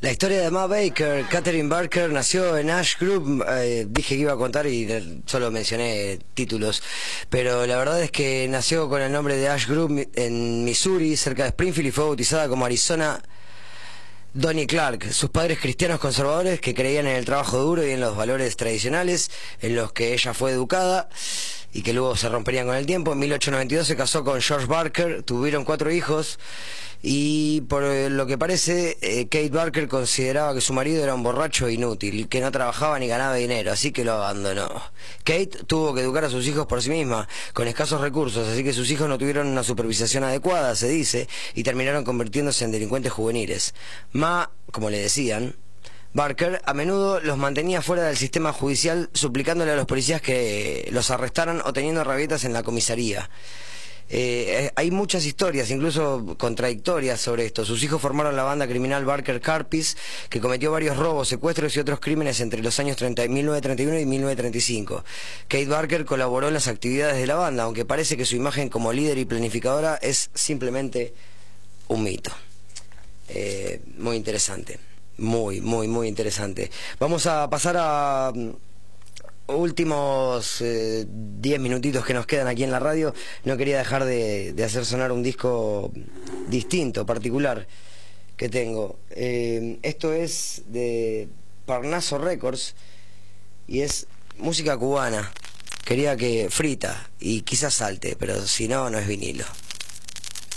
La historia de Ma Baker, Catherine Barker, nació en Ash Group. Dije que iba a contar y solo mencioné títulos, pero la verdad es que nació con el nombre de Ash Group en Missouri, cerca de Springfield, y fue bautizada como Arizona Donnie Clark. Sus padres, cristianos conservadores que creían en el trabajo duro y en los valores tradicionales en los que ella fue educada y que luego se romperían con el tiempo. En 1892 se casó con George Barker, tuvieron 4 hijos y por lo que parece Kate Barker consideraba que su marido era un borracho inútil, que no trabajaba ni ganaba dinero, así que lo abandonó. Kate tuvo que educar a sus hijos por sí misma, con escasos recursos, así que sus hijos no tuvieron una supervisación adecuada, se dice, y terminaron convirtiéndose en delincuentes juveniles. Ma, como le decían, Barker a menudo los mantenía fuera del sistema judicial, suplicándole a los policías que los arrestaran o teniendo rabietas en la comisaría. Hay muchas historias, incluso contradictorias, sobre esto. Sus hijos formaron la banda criminal Barker Carpis, que cometió varios robos, secuestros y otros crímenes entre los años 1931 y 1935. Kate Barker colaboró en las actividades de la banda, aunque parece que su imagen como líder y planificadora es simplemente un mito. Muy interesante. Muy interesante. Vamos a pasar a últimos 10 minutitos que nos quedan aquí en la radio. No quería dejar de hacer sonar un disco distinto, particular, que tengo. Esto es de Parnaso Records y es música cubana. Quería que frita y quizás salte, pero si no, no es vinilo.